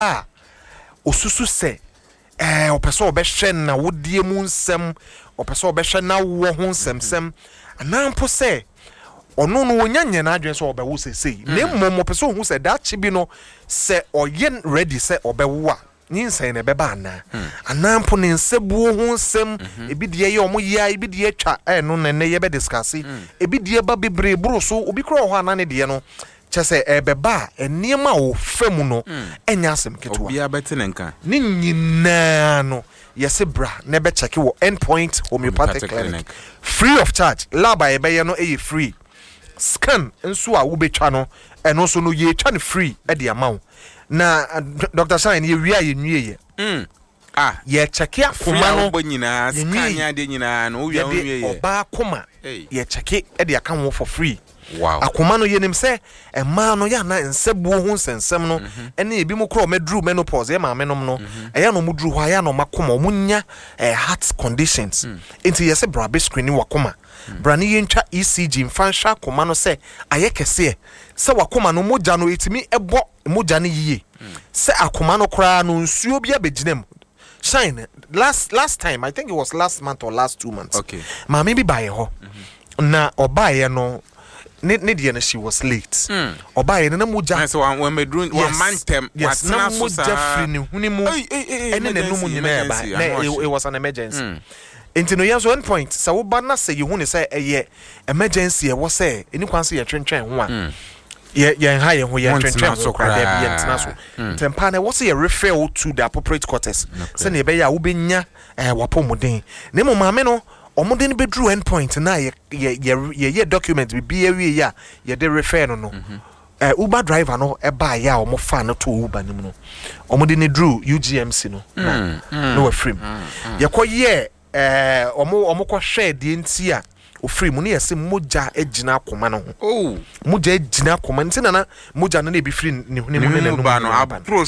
osusu se opeso obehwe na wodie mu nsem opeso obehwe na wo ho nsem anampo se ono no wonyanye na adwen so obewo sesei na mmom opeso hu se da chi bi no se oye ready se obewo a nyinsan na beba ana anampo ne nsebuo ho nsem ebi de ye omoya ebi de atwa no ne ye be discuss ebi de ba bebre buru so obi kro ho ana ne de no chese ebeba eniema o fam no enya asem keto obi abete ne nka ni nyina no yesi bra na be check wo Endpoint Homeopathic Clinic free of charge lab a ebe ye no e free scan nso a wo betwa no eno so no ye twa ne free e de ama wo na Dr. Shine ye wi a ye nwie ye ye check ya koma no nyina scan ya de nyina no wi a nwie ye oba koma ye check e de aka wo for free. Wow. Akoma no yenim se ema no ya na nsebuo ho nsensem no ene ebi mu kro medru menopause e ma menom no eya no mudru ho aya no makoma omunya heart conditions enti yese bra be screening wakoma bra ne yentwa ECG mfansha akoma no se ayekese se wakoma no moja no etimi ebo moja ne yiye se akoma no kra no nsuo bia beginem Shine last time I think it was last month or last 2 months okay ma me bi bae ho na obae no Nidia she was late. Oba na muja. So when me drink one man tem yes, na muja free ni hunimu. Ene na numu nyina ba. It was an emergency. Enti no yanso Endpoint sa wo ba na say you huni say eye emergency e wo say eni kwan say ye twentwen ho a. Ye ha ye ho ye twentwen so kra da bi entina so. Tempa na wo say ye refer to the appropriate quarters. Say na e be ya wo benya wapomoden. Na mo maame no omodin bedru Endpoint na ye document bi awie ya ye de refer no Uber driver no e ba ya omo fa no to Uber nim no omodin drew UGMC no no afrim ye koye omo ko hwe de nti a ofrim no yesi moja agina akoma no ho moja agina akoma nti na moja no na bi free ne hune mu ne no ba no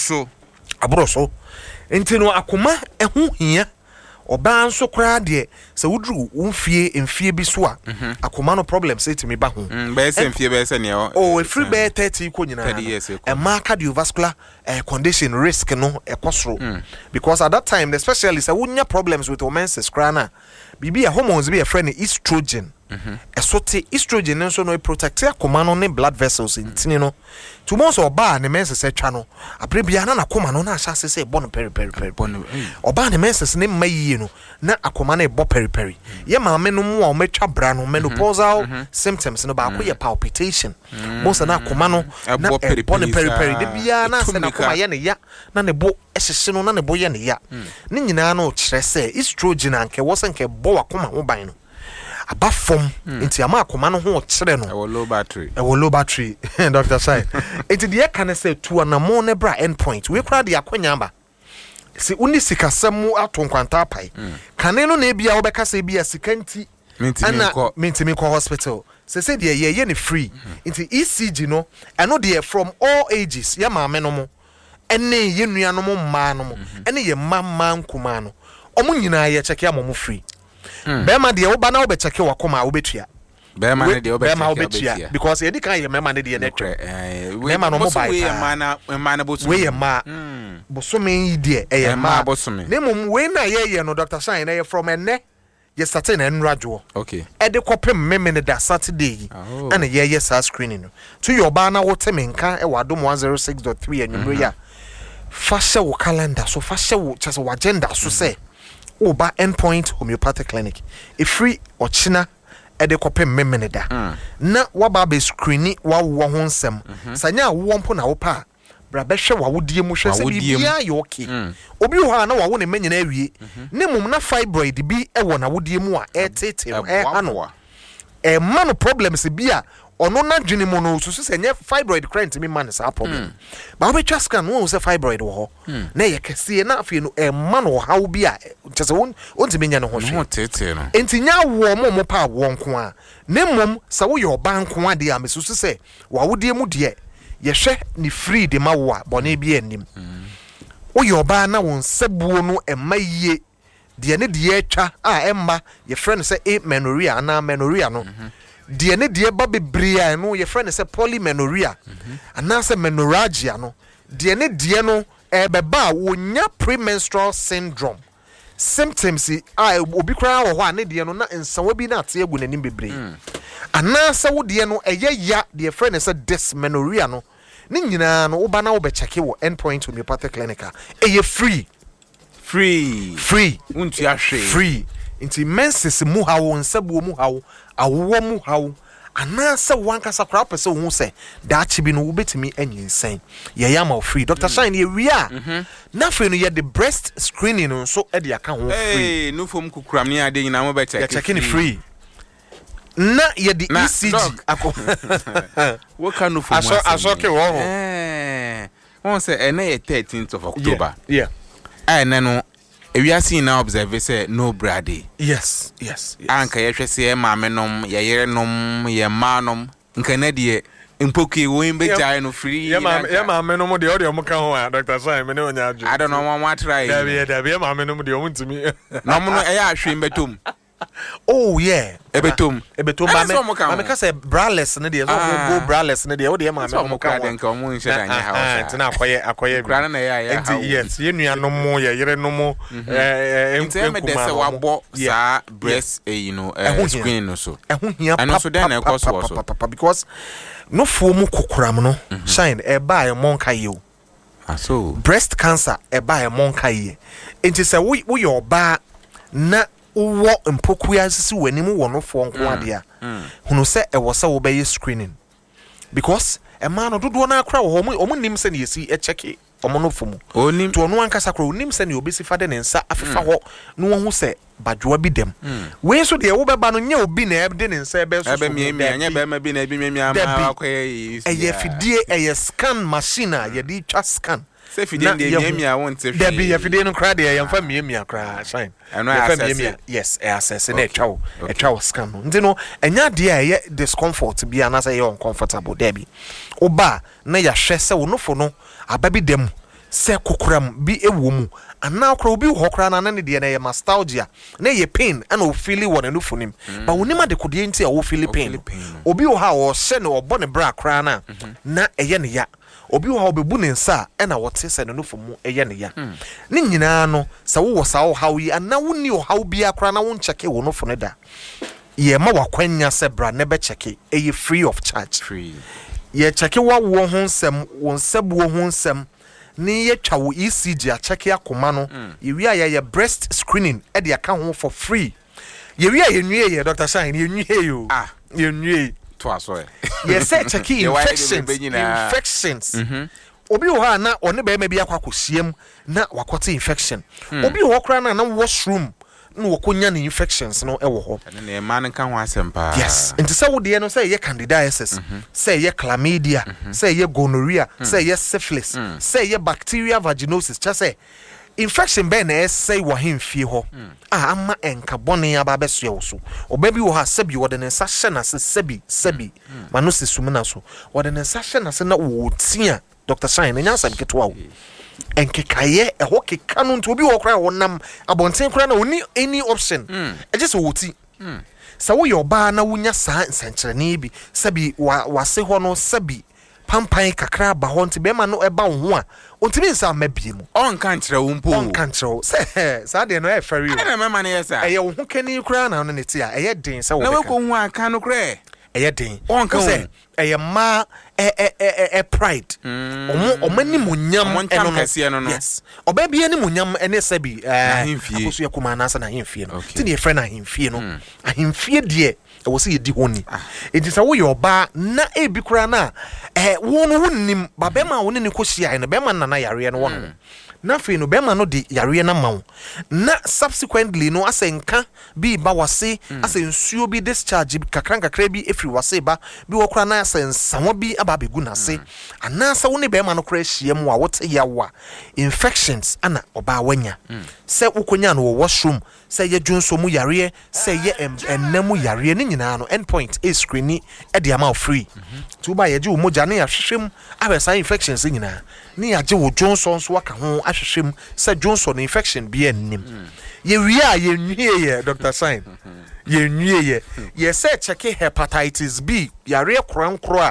abroso nti no akoma ehu hia oba nso kra de se wudru mfie bi so a akoma no problem say to me ba ho be se mfie be se ne o free be 30 ko nyina e ma cardiovascular condition risk no e kosro because at that time the specialist say wunya problems with hormones kra na bibi a hormones be a friend estrogen esote estrogen nso no protect akoma no ne blood vessels intini no tumo so oba ne menses se twa no abrebia na akoma no na ahase se bo no peri oba ne menses ne mayi no na akoma na ebo peri ye maame no mu a o metwa bra no menopausal symptoms no ba ko ye palpitation mo se na akoma no na ebo ne peri de bia na se na akoma ye ne ya na ne bo ehye no na ne bo ye ne ya ne nyina no kire se estrogen anke wo se nke bo akoma ho ban no abafom enti ama akoma no ho kire no e wo low battery Dr. Shine enti de kan say to na mo ne bra Endpoint we kura de akonya ba si uni sikasam atonkwanta pai kane no na bia wo beka say bia sikanti ana mentimi ko hospital se de ye ne free enti ECG no eno de from all ages ya maame no mo ene ye nua no mo mma no mo ene ye mama nkuma no omo nyina ye check ya mo free bema de wo ba na wo be check wakoma wo betua bema ne de wo betua because ye di kan ye mema ne de ne twe bema no mo ba we na bosu we ye ma bosome yi de e ye ma bosome ne mum we na ye no Dr. Shine na ye from enne ye starting na nradwo okay e de kopem meme ne da Saturday ana ye sa screening no to your ba na wo temenka e wa dom 106.3 anwumre ya fasha wo calendar so fasha wo chase wo agenda so say Oba Endpoint Homeopathic Clinic e free ochina e de kopem memene da na waba be screening wa wo ho nsem sanya wo mpo na wo pa bra be hwe wa wodie mu hwe se bia ye okay obi ho na wa wo ne manyina awie ne mum na fibroid bi e wo na wodie mu a e tete e hano e man problems bia ono na dwene mu no so se nye fibroid crent mi man sa problem ba we twa scan wo se fibroid wo ho na ye kese na afie no e man wo hawo bi a chese won ntimi nya no ho hwe tete no entinya wo mo pa wo nko a ne mum sa wo ye oba nko a de a mesu se wa wodie mu de ye hwe ni free de ma wo a bone bi anim wo ye oba na won sebuo no emaye de ne de atwa a emma ye friend se amenorrhea na amenorrhea no de ne de ba bebria no ye friend say polymenorrhea ana say menorrhagia no de ne de no beba wonya premenstrual syndrome symptoms obi kra wo ho a ne de no na nsawo bi na ate agu nanim bebre ana sa wo de no ya de friend say dysmenorrhea no ne nyina no wo ba na wo be check wo endpoint homeopathic clinic free untu ahwe free inti menses mu hawo nsabuo mu hawo awo mu hawo ana sa wanka sakra pese wo se da chibi no wo betimi anyinsen ye yama free Dr. Shine ye wia na free no ye the breast screening no so e de aka ho free no fom kukuram ne ade nyina mo be check free na ye the ECG ako wo ka no fom asoke wo ho won say na ye 13th of October yeah no ewiase na observe say no brady yes anka ye hwese maamenom ye yerenom ye manom nka na de mpoki wo imbeja no free ye maamenom de o mo ka ho Dr. Shine me ne onya adu I don't know one try da be maamenom de o ntimi no mo no e ya ahwe mbetom oh yeah ebetom ba me ka say braless ne de so go braless ne de o de maamenom mo ka de nka o mo nhyɛ da nya ha ntina akoye kra na ya yes ye nuanom mo ye yerenom enku ma se wabo sa breast screen no so hia and so then e cost was because no fo mu kokoram no Shine e ba e monka ye o so breast cancer e ba e monka ye enti se wo ye oba na wo mpokuya sisi wani mu wono fo nko ade a hunu se e wo se wo be screening because e ma no dodo na akra wo omo nim se na yesi e check omo no fo mu onim to ono ankasa kra onim se na obesi fa de ne nsa afefa ho no wo hu se badwoa bi dem we so de wo beba no nya obi na e de ne nsa e be so nya be ma bi na bi miamia ma akoye yi e ye fidie e ye scan machine a ye di twa scan se fidie de miamia won te hwe de ye fidie no kra de ye mfa miamia kra Shine yes access na etwa scan no ndino enya de ye discomfort bi ana say ye uncomfortable there bi oba na ya hwe se wo no fo no ababi dem se kokoram bi ewo mu ana akra obi ho kra na ne de na ye nostalgia na ye pain ana o feel wo na no fo nim ba wonima de kodie nti a wo feel pain obi wo ha wo hye ne obo ne bra kra na eye ne ya obi wo ha obebu ne nsa na wote se ne no fo mu eye ne ya ne nyina no se wo sa wo hawi ana woni o haw bia kra na wo ncheke wo no fo ne da ye ma wakwanya se bra ne be cheke eye free of charge ye cheke wa wo ho nsem wo nsabuo ho nsem ni ye twa wo ECG a cheke akoma no ye wi a ye breast screening e de aka ho for free ye wi a ye nwie ye Dr. Shine ye nwie yo ye nwie to aso ye say cheke infections obi wo ha na one be ma bi akwakohiem na wakote infection obi wo kra na washroom no wokonya ne infections no ewo ho ne man kan ho asempa yes nti se wo de no say ye candidiasis say ye chlamydia say ye gonorrhea say ye syphilis say ye bacteria vaginosis cha say infection be na say wo hemfie ho ama enka bone aba beso ye so oba bi wo ha sabi wo de ne nsa hye na se sabi mano se sumina so wo de ne nsa hye na se na wo tia Dr. Shine nya sam ketwa wo enkekaye eho keka no nti obi wo kra wonam abonten kra na oni any option just woti sa wo yoba na wonya saa nsankyerene bi sabi wase ho no sabi pampan kakra ba ho nti be ma no eba wo ho a ontimi nsa mabie mu on kan kire wo mpo on kan kire wo se sa de no e fari wo na mama na yesa eye wo ho kani kra na no neti a eye den sa wo na we ko hu aka no kra eye den on kan se eye ma pride omani munyam eno yes oba bia ni munyam ene sabi akoso yakuma na asa na hemfie no ti ne friend na hemfie no ahemfie de e wo se yedi honi edisa wo yoba na ebi kura na wo no wonnim ba be ma wo ne ko hia no be ma na yare no wo no na fe no be ma no de yare na mawo na subsequently no asenka bi ba wase asensuo bi discharge kakra bi efri wase ba bi wo kura na asensawo bi aba begu na se anasa wo ne be ma no kura hia mu a wote yawa infections ana oba wanya se ukonya no washroom se ye dwonso mu yare se ye ennamu yare ni nyina no endpoint is screening e de ama free to ba ye je wo moja ne ya hwehwem abesa infections nyina ni ya je wo dwonso nso aka ho ahwehwem se dwonso no infection bi ennim ye wi a ye nwie ye Dr. Shine ye nwie ye se check hepatitis B yare krankro a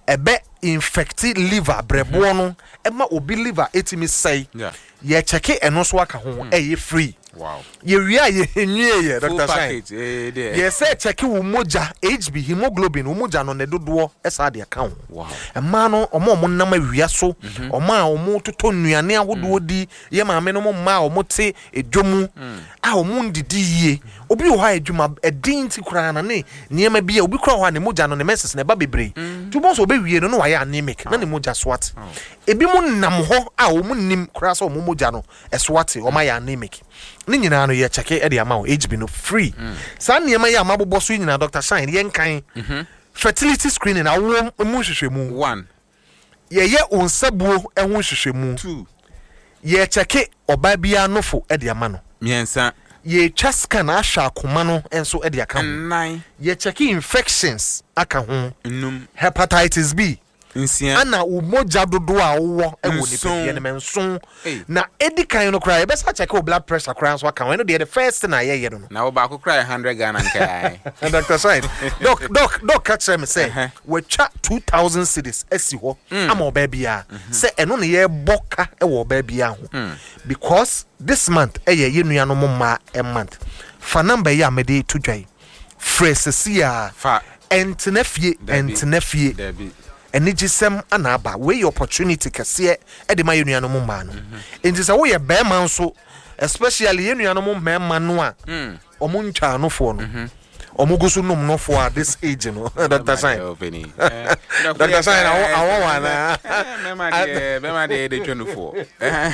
ebe infected liver brebo no ema obi liver etimi say ye check eno so aka ho eye free. Wow. Ye wia ye nwie ye Dr. Shine. Ye say check wo moja HB hemoglobin wo moja no ne dodo esa de aka ho. Wow. Ema no omo nam awia so omo a omo toto nnuane awodo di ye maame no mo ma omo te edwomu a omo ndidi yie obi wo ha edwuma edin ti kura na ne niema bi a obi kura ho ne moja no ne menses ne ba bebre to bo so obi wie no wa ya anemic na ne moja swat ebi mo nam ho a omo nim kura so omo moja no eswat omo ya anemic ni nyina no ye check e de ama HB no free sa niema ya mabobo so nyina Dr. Shine ye nkan fertility screening awo mu hwehwemu 1 ye onsabuo ehun hwehwemu 2 ye check oba bia nofo e de ama no miensa ye twa scan ahwa akoma no enso e de aka ho 9 ye check infections aka ho num hepatitis B nsia ana umoja dodo a wo e wo nipa ne menso na edikan no kra e be sa check o blood pressure kra so aka ho no the first na ye no na wo ba ko kra 100 Ghana nkai Dr. Shine doc catch me say we twa 2000 cedis esi ho ama oba bia say eno ne ye boka e wo oba bia ho because this month ye nua no ma a month fa number ya me dey to dwai fresesia fa entnefie enigisem anaba we opportunity kase e de ma yenua no ma no enti se wo ye be man so especially yenua no ma no a omo ntwa no fo no omo gusu num no fo at this age no Dr. Shine Dr. Shine awo wana me de 24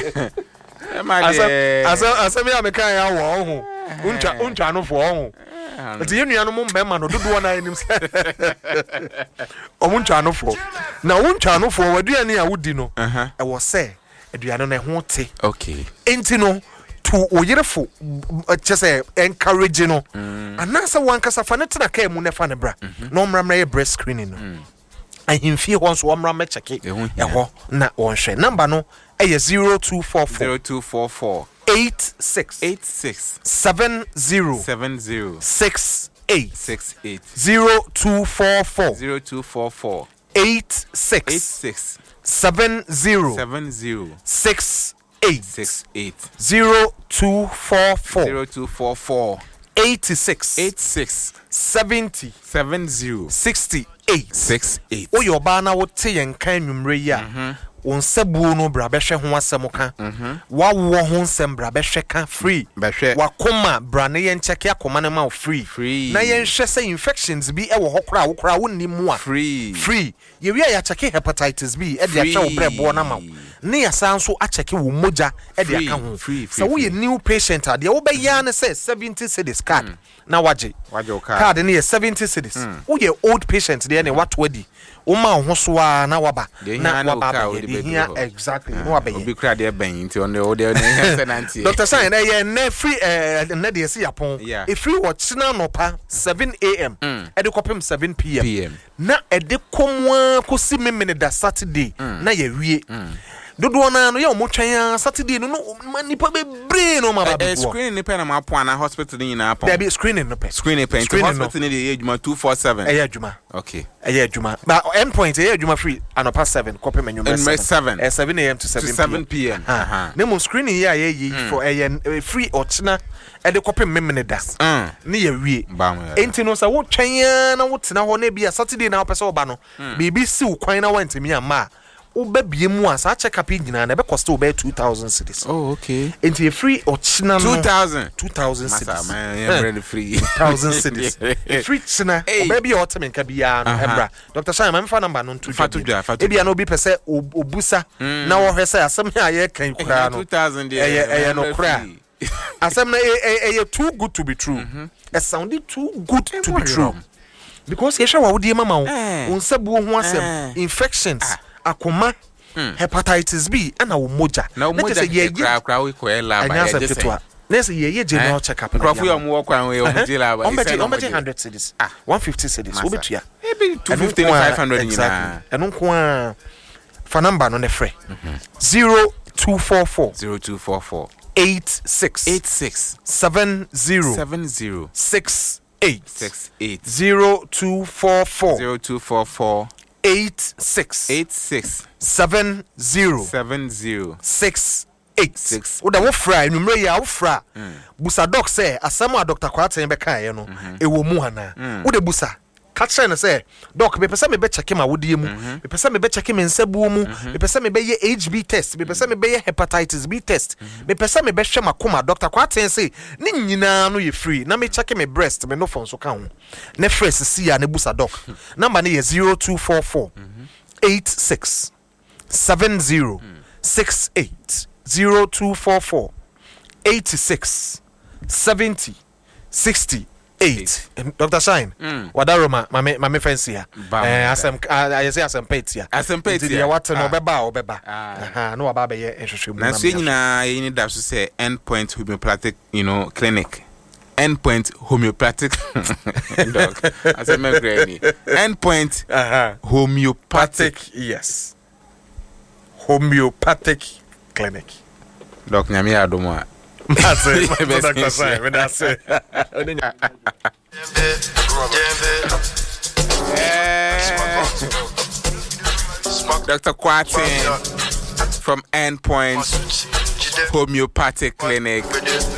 asa me ameka ya wo ho untwa no fo ho enti yenua no ma no dodo na enim omuntwa no fo na wontwa no fo waduane a wudi no e wo se aduane no ho te okay enti no to oyerefo chese encourage no anasa wankasa fa ne tena kai mu ne fa ne bra no mramra ye breast screening no ahimfie ho so mramra me check e ho na wonhwe number no e ye 0244 86 70 68 0244 86 70 68 0244 86 70 68 oyo ba na wo te yen kan nwumre ya onsabuo no bra behwe ho asem ka wawo ho nsem bra behwe ka free wakoma bra ne yen check akoma ne ma free na yen hwe say infections bi e wo hokora wo kora wonni mu a free ye wi ya check hepatitis B e de acha wo brebo na ma ne ya sanso a check wo moja e de aka ho so wo ye new patient a de wo be ya ne say 70 cedis card na waje card ne ye 70 cedis wo ye old patient de ne what wadi uma ho so a na waba na waba exactly no waba obi kra de ben nti on the senanti Dr. Shine ye na free na de si yapon e free watch na nopa 7 am e de kopem 7 pm na e de komwa kosi memene da Saturday na ye wie dodo na no ye omotwan Saturday no manipa be brain no ma ba be screening ni pe na ma po na hospital ni na po there be screening no pe hospital ni de adwuma 247 e adwuma okay e adwuma but endpoint e adwuma free anopa 7 kopem enwum 7 7 am to 7 pm na mo screening ya ye for free ochina e de kopem memene da ni ye wie enti no sa wo twan na wo tena ho na bia Saturday na wo pese wo ba no bibi si wo kwan na wantemi ama obabie mu asa check up nyina na be cost obe 2000 cedis oh okay enti free ochina no 2000 cedis man you ready free 1000 cedis free china obabie oteme nka bia no ebra Dr. Shine my phone number no to ebia no bi pese obusa na wo hwese asem ya ye kan kura no 2000 eh no kura asem na eh too good to be true it sounded too good to be true because ye sha wa wodi mama wo onsabuo ho asem infections akoma hepatitis B ana wo moja na moja ye kra we ko ela ba ye say nese ye general check up crop we am wo kwan we o jila ba ombe 100 cedis 150 cedis obetua maybe 250 500 nyina eno ko a fa number no ne frɛ 0244 86 70 68 0244 86 70 68 wo da wo fra enumere ya wo fra busa doc say asem a Dr. Kwaten be kan ye no e wo mu ana wo de busa catch na say doc me pese me be check ma wodie mu me pese me be check me nsabuo mu me pese me be ye HB test me pese me be ye hepatitis B test me pese me be hwe makoma Dr. Kwaten say ni nyina no ye free na me check me breast me no phone so kan ho na fresh si ya na busa doc number na ye 0244 86 70 68 0244 86 70 68 Dr. Shine wadaroma mame fancy ya asem I say asem pet ya what no beba aha no aba be ye hwehwemu na so nyina yini da so say Endpoint homeopathic clinic Endpoint homeopathic dog asem granny Endpoint homeopathic yes homeopathic clinic doc nyame adomo that's it Dr. Shine that's it Dr. Kwaten from Endpoint Homeopathic Clinic